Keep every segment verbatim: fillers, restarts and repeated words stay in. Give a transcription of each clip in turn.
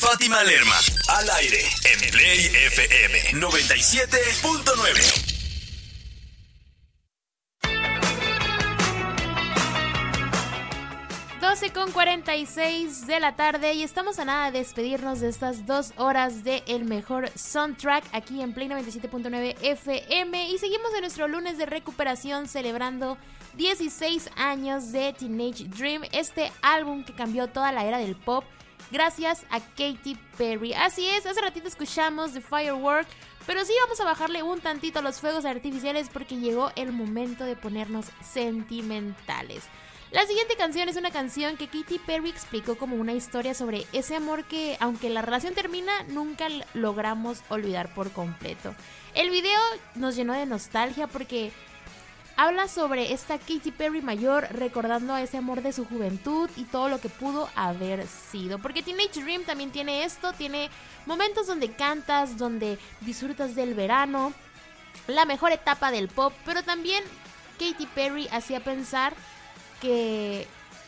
Fátima Lerma, al aire, en Play F M noventa y siete punto nueve. doce con cuarenta y seis de la tarde y estamos a nada de despedirnos de estas dos horas de el mejor soundtrack aquí en Play noventa y siete punto nueve F M y seguimos en nuestro lunes de recuperación celebrando dieciséis años de Teenage Dream, este álbum que cambió toda la era del pop gracias a Katy Perry. Así es, hace ratito escuchamos The Firework, pero sí vamos a bajarle un tantito a los fuegos artificiales porque llegó el momento de ponernos sentimentales. La siguiente canción es una canción que Katy Perry explicó como una historia sobre ese amor que, aunque la relación termina, nunca logramos olvidar por completo. El video nos llenó de nostalgia porque habla sobre esta Katy Perry mayor recordando a ese amor de su juventud y todo lo que pudo haber sido. Porque Teenage Dream también tiene esto, tiene momentos donde cantas, donde disfrutas del verano, la mejor etapa del pop, pero también Katy Perry hacía pensar que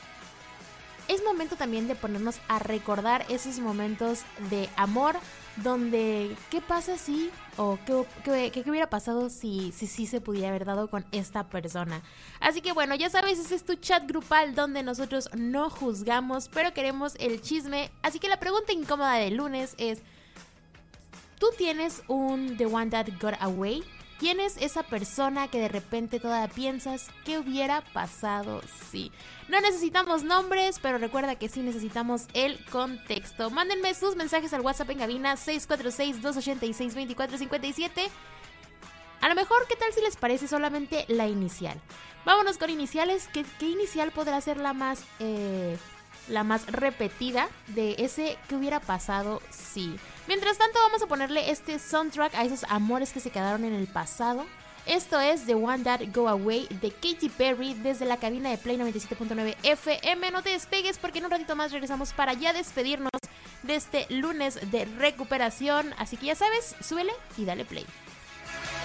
es momento también de ponernos a recordar esos momentos de amor donde qué pasa si o qué, qué, qué, qué hubiera pasado si sí si, si se pudiera haber dado con esta persona. Así que bueno, ya sabes, ese es tu chat grupal donde nosotros no juzgamos, pero queremos el chisme. Así que la pregunta incómoda del lunes es: ¿tú tienes un The One That Got Away? ¿Quién es esa persona que de repente todavía piensas que hubiera pasado si? No necesitamos nombres, pero recuerda que sí necesitamos el contexto. Mándenme sus mensajes al WhatsApp en cabina seis cuatro seis, dos ocho seis, dos cuatro cinco siete. A lo mejor, ¿qué tal si les parece solamente la inicial? Vámonos con iniciales. ¿Qué, qué inicial podrá ser la más... Eh, la más repetida de ese que hubiera pasado si? Mientras tanto, vamos a ponerle este soundtrack a esos amores que se quedaron en el pasado. Esto es The One That Go Away de Katy Perry desde la cabina de Play noventa y siete punto nueve F M. No te despegues porque en un ratito más regresamos para ya despedirnos de este lunes de recuperación. Así que ya sabes, súbele y dale play.